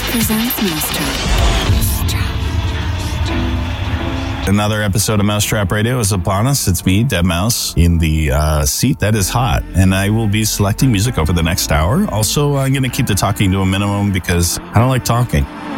presents Mousetrap. Another episode of Mousetrap Radio is upon us. It's me, Dead Mouse, in the seat that is hot, and I will be selecting music over the next hour. Also, I'm going to keep the talking to a minimum because I don't like talking.